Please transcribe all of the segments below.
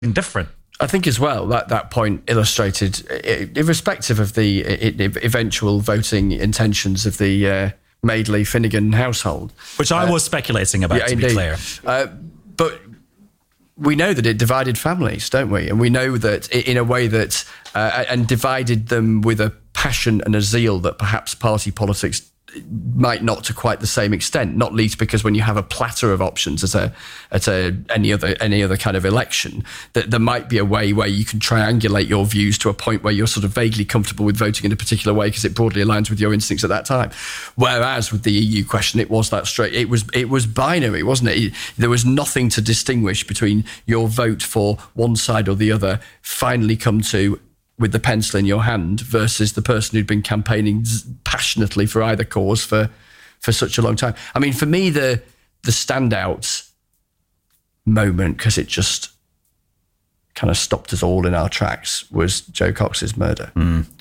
different. I think as well that point illustrated, irrespective of the eventual voting intentions of the Madeley-Finnegan household. Which I was speculating about, to be clear. But we know that it divided families, don't we? And we know that in a way that, and divided them with a passion and a zeal that perhaps party politics might not to quite the same extent, not least because when you have a platter of options at any other kind of election, that there might be a way where you can triangulate your views to a point where you're sort of vaguely comfortable with voting in a particular way because it broadly aligns with your instincts at that time. Whereas with the EU question, it was that straight. It was binary, wasn't it? There was nothing to distinguish between your vote for one side or the other finally come to with the pencil in your hand versus the person who'd been campaigning passionately for either cause for such a long time. I mean, for me, the standout moment, because it just kind of stopped us all in our tracks, was Jo Cox's murder.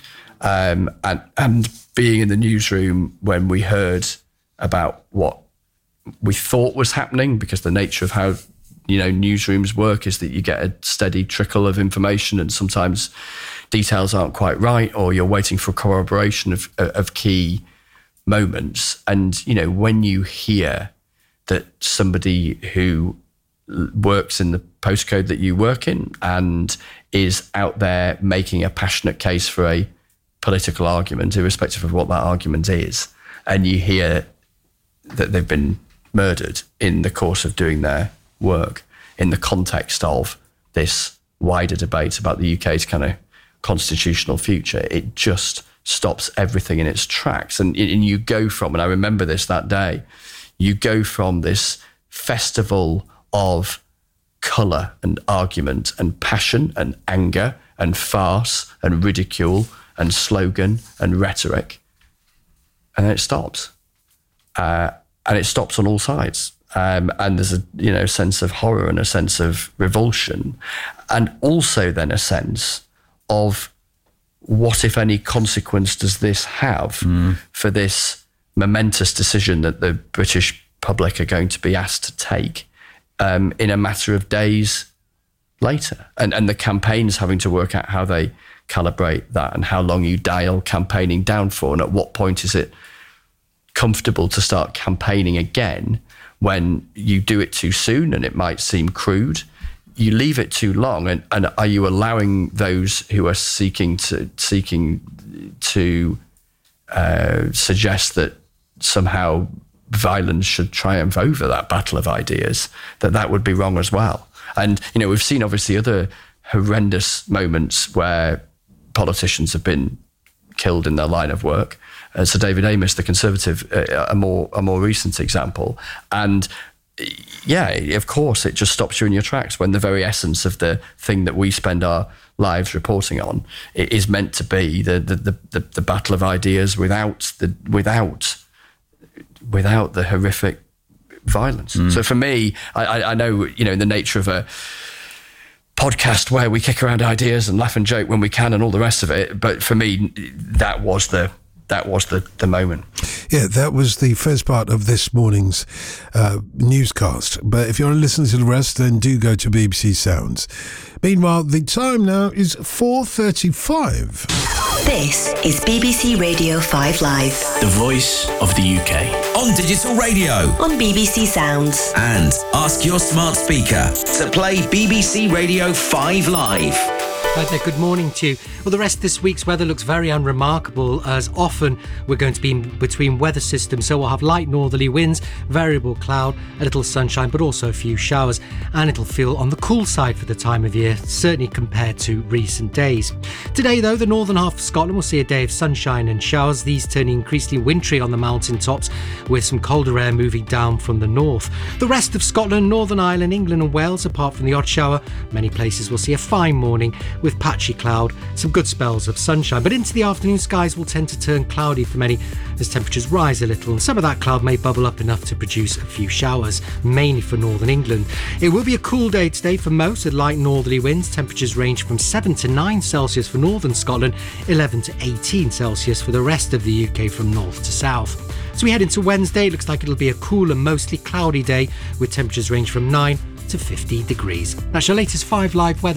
And being in the newsroom when we heard about what we thought was happening, because the nature of how newsrooms work is that you get a steady trickle of information and sometimes details aren't quite right, or you're waiting for corroboration of key moments. And, when you hear that somebody who works in the postcode that you work in and is out there making a passionate case for a political argument, irrespective of what that argument is, and you hear that they've been murdered in the course of doing their work in the context of this wider debate about the UK's kind of constitutional future, it just stops everything in its tracks. And you go from, and I remember this that day, you go from this festival of colour and argument and passion and anger and farce and ridicule and slogan and rhetoric, and then it stops. And it stops on all sides. And there's a sense of horror and a sense of revulsion, and also then a sense of what, if any, consequence does this have for this momentous decision that the British public are going to be asked to take in a matter of days later, and the campaigns having to work out how they calibrate that and how long you dial campaigning down for, and at what point is it comfortable to start campaigning again when you do it too soon and it might seem crude. You leave it too long, and are you allowing those who are seeking to suggest that somehow violence should triumph over that battle of ideas, that would be wrong as well? And we've seen obviously other horrendous moments where politicians have been killed in their line of work. Sir David Amess, the Conservative, a more recent example. And yeah, of course, it just stops you in your tracks when the very essence of the thing that we spend our lives reporting on is meant to be the battle of ideas without the horrific violence. So for me, I know, in the nature of a podcast where we kick around ideas and laugh and joke when we can and all the rest of it, but for me, that was the moment. Yeah, that was the first part of this morning's newscast. But if you want to listen to the rest, then do go to BBC Sounds. Meanwhile, the time now is 4:35. This is BBC Radio 5 Live. The voice of the UK. On digital radio. On BBC Sounds. And ask your smart speaker to play BBC Radio 5 Live. Hi there, good morning to you. Well, the rest of this week's weather looks very unremarkable, as often we're going to be in between weather systems, so we'll have light northerly winds, variable cloud, a little sunshine, but also a few showers, and it'll feel on the cool side for the time of year, certainly compared to recent days. Today, though, the northern half of Scotland will see a day of sunshine and showers, these turning increasingly wintry on the mountain tops, with some colder air moving down from the north. The rest of Scotland, Northern Ireland, England and Wales, apart from the odd shower, many places will see a fine morning with patchy cloud, some good spells of sunshine, but into the afternoon skies will tend to turn cloudy for many as temperatures rise a little, and some of that cloud may bubble up enough to produce a few showers, mainly for northern England. It will be a cool day today for most, with light northerly winds. Temperatures range from 7 to 9 Celsius for northern Scotland, 11 to 18 Celsius for the rest of the UK from north to south. So we head into Wednesday. It looks like it'll be a cool and mostly cloudy day, with temperatures range from 9 to 15 degrees. That's your latest 5 Live weather.